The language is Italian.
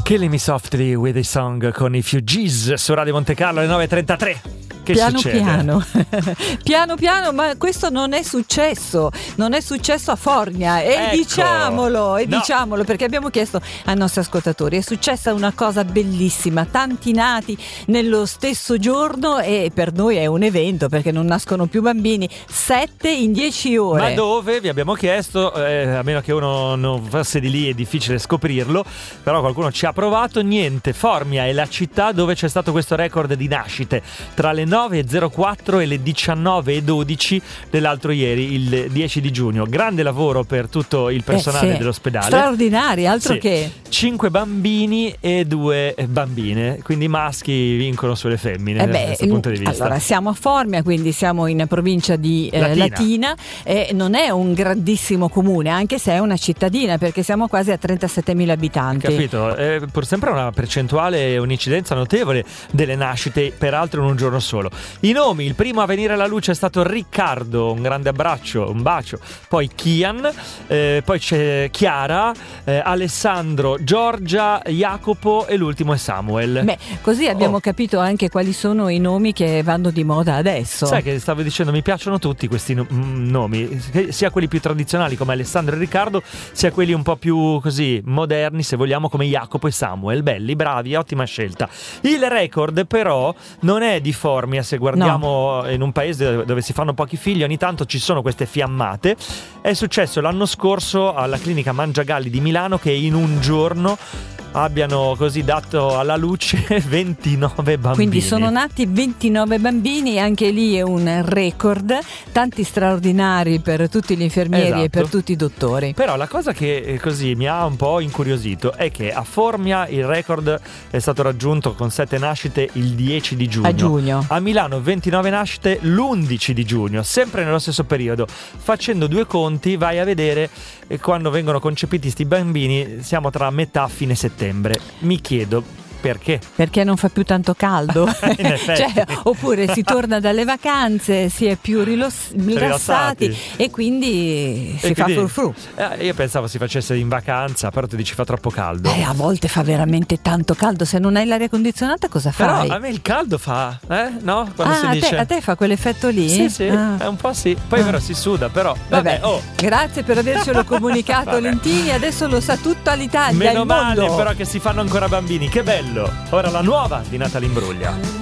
Killing Me Softly with a Song con i Fugees su Radio Monte Carlo alle 9.33. Che piano succede? piano piano, ma questo non è successo a Formia, e Ecco. diciamolo perché abbiamo chiesto ai nostri ascoltatori. È successa una cosa bellissima, tanti nati nello stesso giorno, e per noi è un evento perché non nascono più bambini, 7 in 10 ore. Ma dove? Vi abbiamo chiesto, a meno che uno non fosse di lì è difficile scoprirlo, però qualcuno ci ha provato. Niente, Formia è la città dove c'è stato questo record di nascite tra le 9.04 e le 19.12 dell'altro ieri, il 10 di giugno. Grande lavoro per tutto il personale dell'ospedale. Straordinari, altro che 5 bambini e 2 bambine, quindi i maschi vincono sulle femmine da questo punto di vista. Allora, siamo a Formia, quindi siamo in provincia di Latina, e non è un grandissimo comune, anche se è una cittadina, perché siamo quasi a 37.000 abitanti. Capito? Pur sempre una percentuale e un'incidenza notevole delle nascite, peraltro in un giorno solo. I nomi: il primo a venire alla luce è stato Riccardo, un grande abbraccio, un bacio. Poi Kian, poi c'è Chiara, Alessandro, Giorgia, Jacopo e l'ultimo è Samuel. Beh, così abbiamo capito anche quali sono i nomi che vanno di moda adesso. Sai che stavo dicendo, mi piacciono tutti questi nomi, sia quelli più tradizionali come Alessandro e Riccardo, sia quelli un po' più così moderni, se vogliamo, come Jacopo e Samuel. Belli, bravi, ottima scelta. Il record però non è di Formia. Se guardiamo in un paese dove si fanno pochi figli, ogni tanto ci sono queste fiammate. È successo l'anno scorso alla clinica Mangiagalli di Milano che in un giorno abbiano così dato alla luce 29 bambini. Quindi sono nati 29 bambini, anche lì è un record, tanti straordinari per tutti gli infermieri e per tutti i dottori. Però la cosa che così mi ha un po' incuriosito è che a Formia il record è stato raggiunto con 7 nascite il 10 di giugno. A giugno. A Milano 29 nascite l'11 di giugno, sempre nello stesso periodo. Facendo due conti vai a vedere quando vengono concepiti sti bambini, siamo tra metà e fine settembre. Mi chiedo perché? Perché non fa più tanto caldo. In effetti. Cioè, oppure si torna dalle vacanze, si è più rilassati e quindi si fa frufru. Io pensavo si facesse in vacanza, però tu dici fa troppo caldo. A volte fa veramente tanto caldo, se non hai l'aria condizionata cosa fai? Però a me il caldo fa, no? Quando si dice... a te fa quell'effetto lì? Sì, è un po' sì. Poi però si suda, però vabbè. Grazie per avercelo comunicato Lentini, adesso lo sa tutta l'Italia. Meno male però che si fanno ancora bambini, che bello. Ora la nuova di Natalie Imbruglia.